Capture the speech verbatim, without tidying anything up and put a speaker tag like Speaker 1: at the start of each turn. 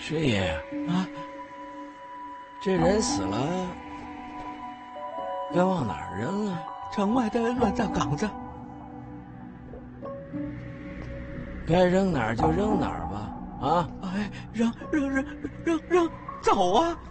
Speaker 1: 师爷
Speaker 2: 啊，
Speaker 1: 这人死了，该往哪儿扔啊？
Speaker 2: 城外的乱葬岗子。
Speaker 1: 该扔哪儿就扔哪儿吧。啊！
Speaker 2: 哎，扔扔扔扔扔，走啊！